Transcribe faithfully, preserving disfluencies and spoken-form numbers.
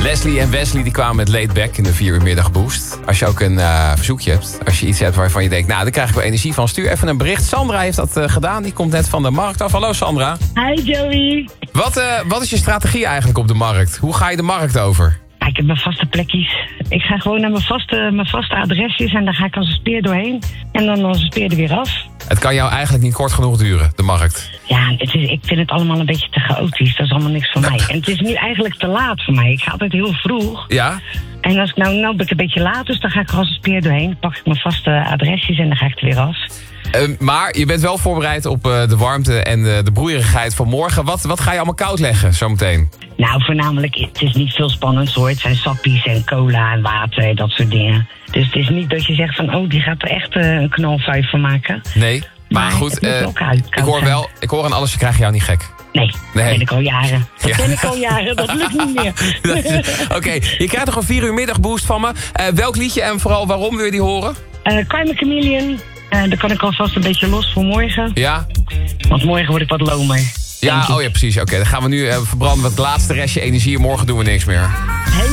Leslie en Wesley die kwamen met Laid Back in de vier uur middagboost. Als je ook een uh, verzoekje hebt, als je iets hebt waarvan je denkt... nou, daar krijg ik wel energie van, stuur even een bericht. Sandra heeft dat uh, gedaan, die komt net van de markt af. Hallo Sandra. Hi Joey. Wat, uh, wat is je strategie eigenlijk op de markt? Hoe ga je de markt over? Ja, ik heb mijn vaste plekjes. Ik ga gewoon naar mijn vaste, mijn vaste adresjes en daar ga ik als een speer doorheen. En dan als een speer er weer af. Het kan jou eigenlijk niet kort genoeg duren, de markt. Ja, het is, ik vind het allemaal een beetje te chaotisch. Dat is allemaal niks voor mij. En het is nu eigenlijk te laat voor mij. Ik ga altijd heel vroeg. Ja? En als ik nou, nou ben ik een beetje laat, dus dan ga ik er als een speer doorheen. Dan pak ik mijn vaste adresjes en dan ga ik er weer af. Uh, maar je bent wel voorbereid op uh, de warmte en uh, de broeierigheid van morgen. Wat, wat ga je allemaal koud leggen zometeen? Nou, voornamelijk, het is niet veel spannends hoor. Het zijn sappies en cola en water en dat soort dingen. Dus het is niet dat je zegt van, oh, die gaat er echt uh, een knalvijf van maken. Nee, maar, maar goed, uh, ik hoor wel, ik hoor aan alles, je krijgt jou niet gek. Nee, dat nee. ben ik al jaren. Dat ja. ben ik al jaren, dat lukt niet meer. Oké, okay, je krijgt nog een vier uur middagboost van me. Uh, welk liedje en vooral waarom wil je die horen? Uh, Crime Chameleon. Uh, daar kan ik alvast een beetje los voor morgen. Ja? Want morgen word ik wat lomer. Ja, oh ja, precies. Oké, okay, dan gaan we nu uh, verbranden wat laatste restje energie. Morgen doen we niks meer. Hey.